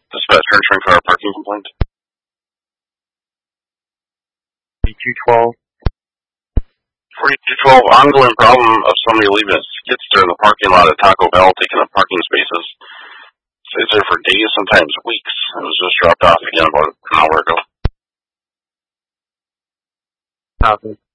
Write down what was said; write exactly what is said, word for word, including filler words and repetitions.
Dispatch transferring for our parking complaint. forty-two twelve. forty-two twelve, ongoing problem of somebody leaving a skid steer in the parking lot at Taco Bell, taking up parking spaces. Stays there for days, sometimes weeks. It was just dropped off again about an hour ago. Copy.